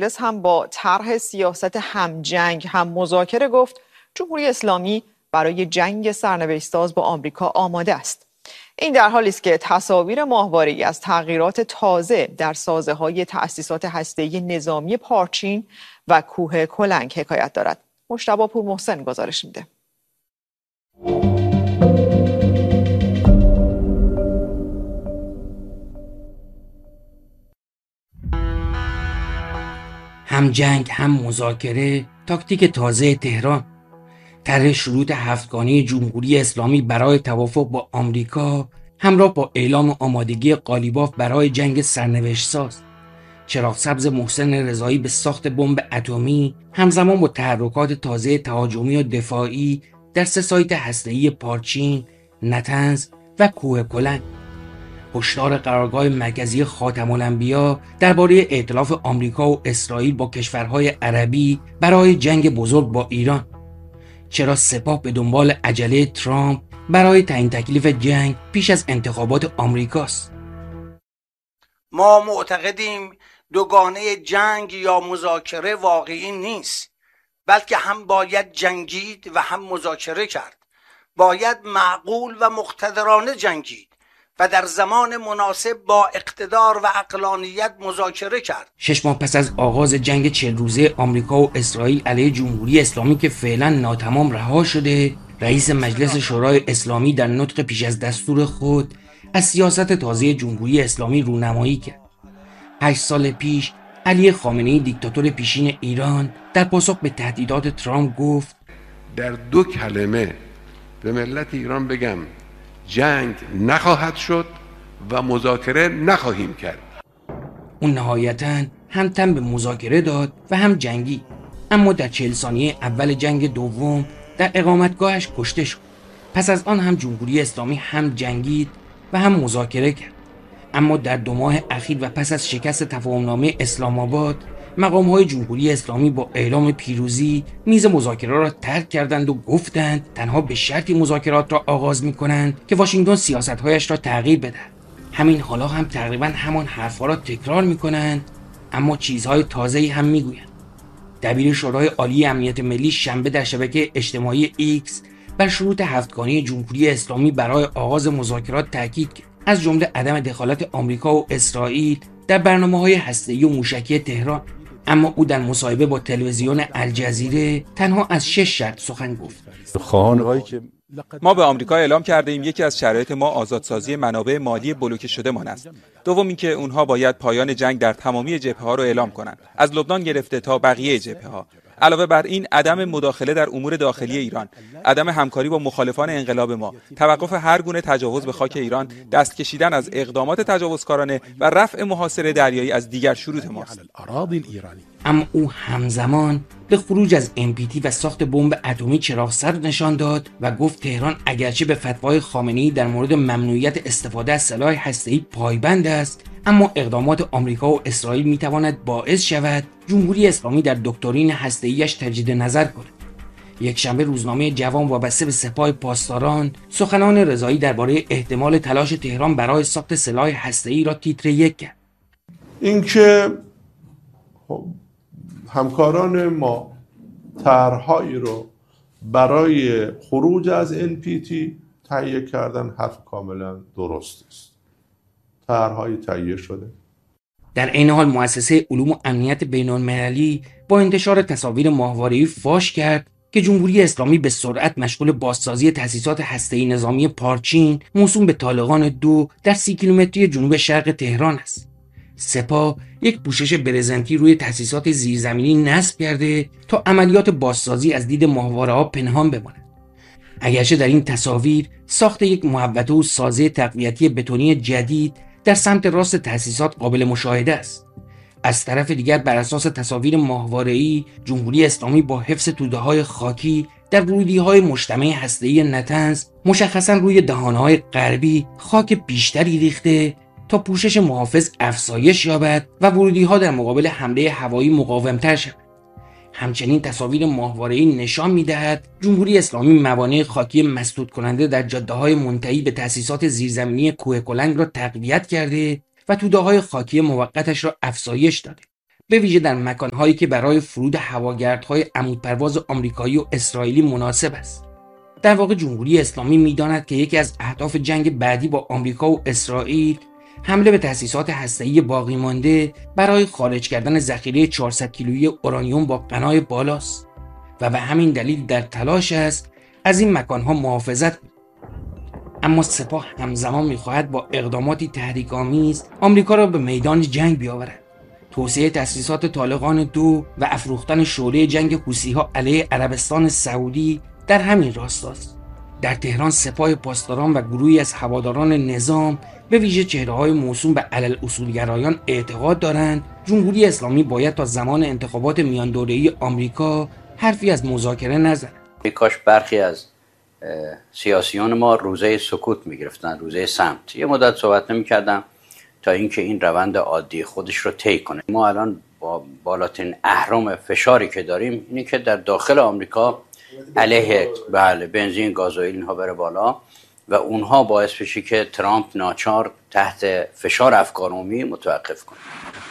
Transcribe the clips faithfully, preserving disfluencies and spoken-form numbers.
مجلس هم با طرح سیاست هم جنگ هم مذاکره گفت جمهوری اسلامی برای جنگ سرنوشت‌ساز با آمریکا آماده است. این در حالی است که تصاویر ماهواره‌ای از تغییرات تازه در سازه‌های تأسیسات هسته‌ای نظامی پارچین و کوه کلنگ حکایت دارد. مجتبی پورمحسن گزارش میده. هم جنگ هم مذاکره، تاکتیک تازه تهران. طرح شروط هفتگانه جمهوری اسلامی برای توافق با آمریکا همراه با اعلام آمادگی قالیباف برای جنگ سرنوشت‌ساز. چراغ سبز محسن رضایی به ساخت بمب اتمی همزمان با تحرکات تازه تهاجمی و دفاعی در سه سایت هسته‌ای پارچین، نطنز و کوه کلنگ. هشدار قرارگاه مرکزی خاتم الانبیا درباره ائتلاف آمریکا و اسرائیل با کشورهای عربی برای جنگ بزرگ با ایران. چرا سپاه به دنبال عجله ترامپ برای تعیین تکلیف جنگ پیش از انتخابات آمریکاست؟ ما معتقدیم دوگانه جنگ یا مذاکره واقعی نیست، بلکه هم باید جنگید و هم مذاکره کرد. باید معقول و مقتدرانه جنگید و در زمان مناسب با اقتدار و عقلانیت مذاکره کرد. شش ماه پس از آغاز جنگ چهل روزه آمریکا و اسرائیل علیه جمهوری اسلامی که فعلا ناتمام رها شده، رئیس مجلس شورای اسلامی در نطق پیش از دستور خود از سیاست تازه جمهوری اسلامی رونمایی کرد. هشت سال پیش علی خامنه‌ای دیکتاتور پیشین ایران در پاسخ به تهدیدات ترامپ گفت در دو کلمه به ملت ایران بگم جنگ نخواهد شد و مذاکره نخواهیم کرد. اون نهایتاً هم تن به مذاکره داد و هم جنگی، اما در چهل ثانیه اول جنگ دوم در اقامتگاهش کشته شد. پس از آن هم جمهوری اسلامی هم جنگید و هم مذاکره کرد. اما در دو ماه اخیر و پس از شکست تفاهمنامه اسلام آباد، مقام‌های جمهوری اسلامی با اعلام پیروزی میز مذاکره را ترک کردند و گفتند تنها به شرطی مذاکرات را آغاز می‌کنند که واشنگتن سیاست‌هایش را تغییر بدهد. همین حالا هم تقریباً همان حرف‌ها را تکرار می‌کنند، اما چیزهای تازه‌ای هم می‌گویند. دبیر شورای عالی امنیت ملی شنبه در شبکه اجتماعی ایکس بر شروط هفتگانه جمهوری اسلامی برای آغاز مذاکرات تاکید کرد، از جمله عدم دخالت آمریکا و اسرائیل در برنامه‌های هسته‌ای و موشکی تهران. اما او در مصاحبه با تلویزیون الجزیره تنها از شش شرط سخن گفت. ما به آمریکا اعلام کرده ایم یکی از شرایط ما آزادسازی منابع مالی بلوکه شده مان است. دوم اینکه اونها باید پایان جنگ در تمامی جبهه‌ها رو اعلام کنند، از لبنان گرفته تا بقیه جبهه‌ها. علاوه بر این عدم مداخله در امور داخلی ایران، عدم همکاری با مخالفان انقلاب ما، توقف هر گونه تجاوز به خاک ایران، دست کشیدن از اقدامات تجاوزکارانه و رفع محاصره دریایی از دیگر شروط ماست. اما او همزمان به خروج از ام پی تی و ساخت بمب اتمی چراغ سبز نشان داد و گفت تهران اگرچه به فتوای خامنه‌ای در مورد ممنوعیت استفاده از سلاح هسته‌ای پایبند است، اما اقدامات آمریکا و اسرائیل میتواند باعث شود جمهوری اسلامی در دکترین هسته‌ایش تجدید نظر کند. یکشنبه روزنامه جوان وابسته به سپاه پاسداران سخنان رضایی درباره احتمال تلاش تهران برای ساخت سلاح هسته‌ای را تیتر یک کرد. اینکه همکاران ما طرحهایی رو برای خروج از ان پی تی تهیه کردن حرف کاملا درست است. طرحهای تهیه شده. در این حال مؤسسه علوم و امنیت بین‌المللی با انتشار تصاویر ماهواره‌ای فاش کرد که جمهوری اسلامی به سرعت مشغول بازسازی تأسیسات هسته‌ای نظامی پارچین موسوم به طالقان دو در سی کیلومتری جنوب شرق تهران است. سپاه یک پوشش برزنتی روی تأسیسات زیرزمینی نصب کرده تا عملیات بازسازی از دید ماهواره‌ها پنهان بماند. اگرچه در این تصاویر ساخت یک محوطه و سازه تقویتی بتونی جدید در سمت راست تأسیسات قابل مشاهده است. از طرف دیگر بر اساس تصاویر ماهواره‌ای جمهوری اسلامی با حفظ توده‌های خاکی در ورودی‌های مجتمع هسته‌ای نطنز مشخصاً روی دهان‌های غربی خاک بیشتری ریخته تا پوشش محافظ افزایش یابد و ورودی‌ها در مقابل حمله هوایی مقاوم‌تر شود. همچنین تصاویر ماهواره‌ای نشان می‌دهد جمهوری اسلامی موانع خاکی مسدود کننده در جاده‌های منتهی به تأسیسات زیرزمینی کوه کلنگ را تقویت کرده و توده‌های خاکی موقتش را افزایش داده. به ویژه در مکانهایی که برای فرود هواگردهای عمودپرواز آمریکایی و اسرائیلی مناسب است. در واقع جمهوری اسلامی می‌داند که یکی از اهداف جنگ بعدی با آمریکا و اسرائیل حمله به تأسیسات هسته‌ای باقی مانده برای خارج کردن ذخیره چهارصد کیلویی اورانیوم با غنای بالاست و به همین دلیل در تلاش است از این مکانها محافظت کند. اما سپاه همزمان می‌خواهد با اقداماتی تحریک‌آمیز آمریکا را به میدان جنگ بیاورد. توسعه تأسیسات طالقان دو و افروختن شعله جنگ حوثی‌ها علیه عربستان سعودی در همین راستاست. در تهران سپاه پاسداران و گروهی از هواداران نظام به ویژه چهره‌های موسوم به علل اصولگرایان اعتقاد دارند جمهوری اسلامی باید تا زمان انتخابات میان دوره‌ای آمریکا حرفی از مذاکره نزند. کاش برخی از سیاسیون ما روزه سکوت می‌گرفتن، روزه صمت. یه مدت صحبت نمی‌کردم تا اینکه این روند عادی خودش رو طی کنه. ما الان با بالاترین اهرم فشاری که داریم اینه که در داخل آمریکا علیه بله بنزین، گازوئیل اینها بره بالا و اونها باعث بشه که ترامپ ناچار تحت فشار افکار عمومی متوقف کنه.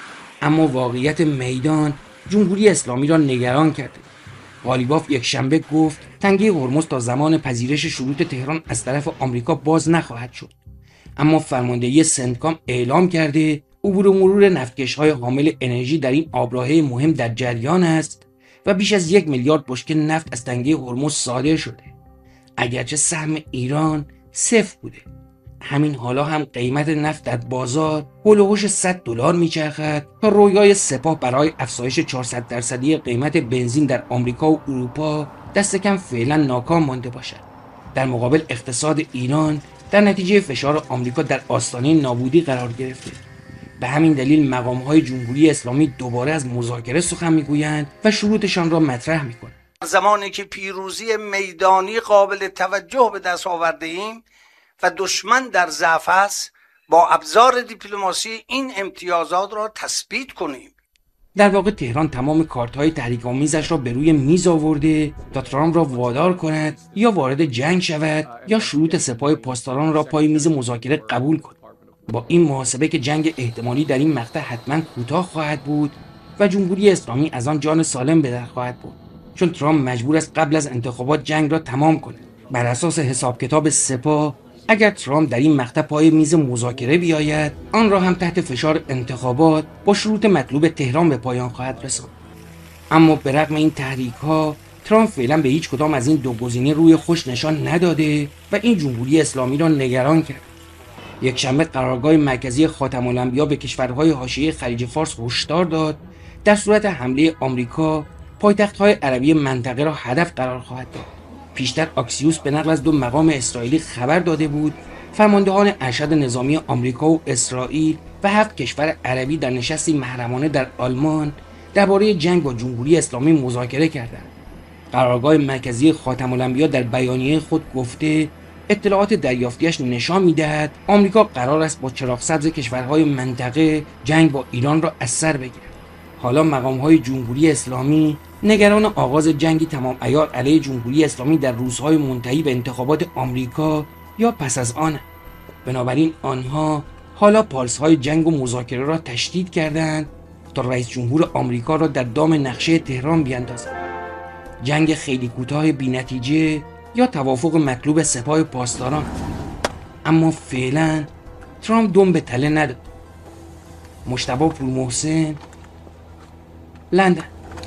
اما واقعیت میدان جمهوری اسلامی را نگران کرده. قالیباف یک شنبه گفت تنگه هرمز تا زمان پذیرش شروط تهران از طرف آمریکا باز نخواهد شد. اما فرماندهی سنتکام اعلام کرده عبور و مرور نفتکش‌های حامل انرژی در این آبراهه مهم در جریان است و بیش از یک میلیارد بشکه نفت از تنگه هرمز صادر شده. اگرچه سهم ایران صفر بوده. همین حالا هم قیمت نفت در بازار هولوش صد دلار میچرخد تا رویای سپاه برای افزایش چهارصد درصدی قیمت بنزین در آمریکا و اروپا دست کم فعلا ناکام مانده باشد. در مقابل اقتصاد ایران در نتیجه فشار آمریکا در آستانه نابودی قرار گرفته. به همین دلیل مقام‌های جمهوری اسلامی دوباره از مذاکره سخن میگویند و شروطشان را مطرح میکنند. زمانی که پیروزی میدانی قابل توجه به دست آورده ایم و دشمن در ضعف است، با ابزار دیپلماسی این امتیازات را تثبیت کنیم. در واقع تهران تمام کارت‌های تحریک‌آمیزش را به روی میز آورده تا ترامپ را وادار کند یا وارد جنگ شود یا شروط سپاه پاسداران را پای میز مذاکره قبول کند. با این محاسبه که جنگ احتمالی در این مقطع حتما کوتاه خواهد بود و جمهوری اسلامی از آن جان سالم به در خواهد بود، چون ترامپ مجبور است قبل از انتخابات جنگ را تمام کند. بر اساس حساب کتاب سپاه اگر ترامپ در این مقطع پای میز مذاکره بیاید، آن را هم تحت فشار انتخابات با شروط مطلوب تهران به پایان خواهد رساند. اما به رغم این تحریک‌ها ترامپ فعلا به هیچ کدام از این دو گزینه روی خوش نشان نداده و این جمهوری اسلامی را نگران کرد. یک شنبه قرارگاه مرکزی خاتم الانبیا به کشورهای حاشیه خلیج فارس هشدار داد در صورت حمله آمریکا پایتخت‌های عربی منطقه را هدف قرار خواهد داد. پیشتر آکسیوس به نقل از دو مقام اسرائیلی خبر داده بود فرماندهان ارشد نظامی آمریکا و اسرائیل و هفت کشور عربی در نشستی محرمانه در آلمان درباره جنگ با جمهوری اسلامی مذاکره کردند. قرارگاه مرکزی خاتم الانبیا در بیانیه خود گفته اطلاعات دریافتیش نشان می‌دهد آمریکا قرار است با چراغ سبز کشورهای منطقه جنگ با ایران را از سر بگیرد. حالا مقام‌های جمهوری اسلامی نگران آغاز جنگی تمام عیار علیه جمهوری اسلامی در روزهای منتهی به انتخابات آمریکا یا پس از آن. بنابراین آنها حالا پالس‌های جنگ و مذاکره را تشدید کردند تا رئیس جمهور آمریکا را در دام نقشه تهران بیاندازند. جنگ خیلی کوتاه بی‌نتیجه یا توافق مطلوب سپاه پاسداران. اما فعلا ترامپ دم به تله نداد. مجتبی پورمحسن، لندن.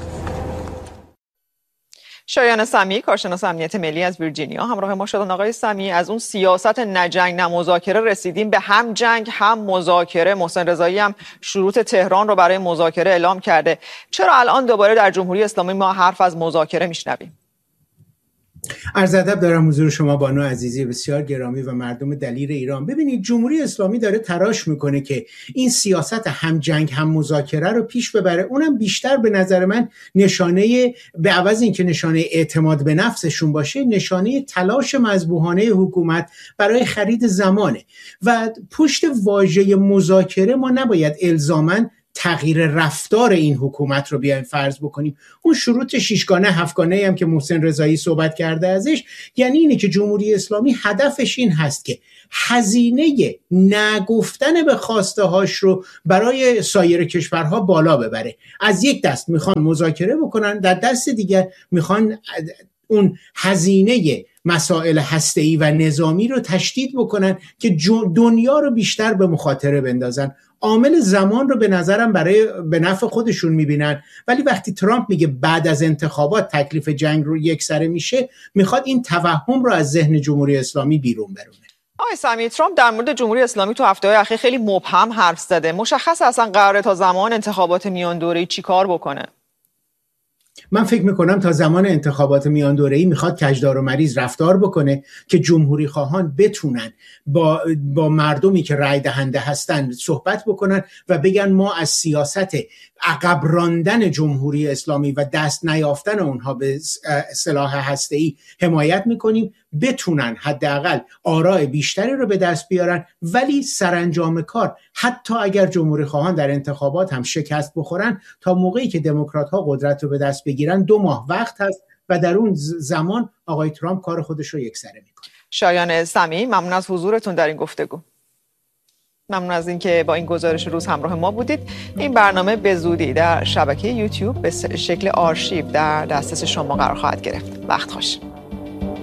شایان سمی، کارشناس امنیت ملی از ویرجینیا همراه ما شدن. آقای سمی، از اون سیاست نه جنگ نه مذاکره رسیدیم به هم جنگ هم مذاکره. محسن رضایی هم شروط تهران رو برای مذاکره اعلام کرده. چرا الان دوباره در جمهوری اسلامی ما حرف از مذاکره میشنویم؟ عرض ادب دارم حضور شما بانو عزیزی بسیار گرامی و مردم دلیر ایران. ببینید جمهوری اسلامی داره تلاش میکنه که این سیاست هم جنگ هم مذاکره رو پیش ببره. اونم بیشتر به نظر من نشانه، به عوض اینکه نشانه اعتماد به نفسشون باشه، نشانه تلاش مذبوحانه حکومت برای خرید زمانه. و پشت واژه مذاکره ما نباید الزاماً تغییر رفتار این حکومت رو بیایم فرض بکنیم، اون شروط شیشگانه هفتگانه هم که محسن رضایی صحبت کرده ازش، یعنی اینه که جمهوری اسلامی هدفش این هست که هزینه نگفتن به خواسته هاش رو برای سایر کشورها بالا ببره. از یک دست میخوان مذاکره بکنن، در دست دیگه میخوان اون هزینه مسائل هسته‌ای و نظامی رو تشدید بکنن که دنیا رو بیشتر به مخاطره بندازن. عامل زمان رو به نظرم برای به نفع خودشون میبینن، ولی وقتی ترامپ میگه بعد از انتخابات تکلیف جنگ رو یکسره میشه، میخواد این توهم رو از ذهن جمهوری اسلامی بیرون برونه. آقای سمیع، ترامپ در مورد جمهوری اسلامی تو هفته‌های اخیر خیلی مبهم حرف زده. مشخص اصلا قراره تا زمان انتخابات میان دوره‌ای چی کار بکنه؟ من فکر میکنم تا زمان انتخابات میان دوره‌ای میخواد کجدار و مریض رفتار بکنه که جمهوری خواهان بتونن با, با مردمی که رای دهنده هستن صحبت بکنن و بگن ما از سیاست عقب راندن جمهوری اسلامی و دست نیافتن اونها به سلاح هسته‌ای حمایت میکنیم، بتونن حداقل آراء بیشتری رو به دست بیارن. ولی سرانجام کار، حتی اگر جمهوری خواهان در انتخابات هم شکست بخورن، تا موقعی که دموکرات ها قدرت رو به دست بگیرن دو ماه وقت هست و در اون زمان آقای ترامپ کار خودش رو یکسره میکنه. شایان سمیع، ممنون از حضورتون در این گفتگو. ممنون از اینکه با این گزارش روز همراه ما بودید. این برنامه به زودی در شبکه یوتیوب به شکل آرشیو در دسترس شما قرار خواهد گرفت. وقت خوش.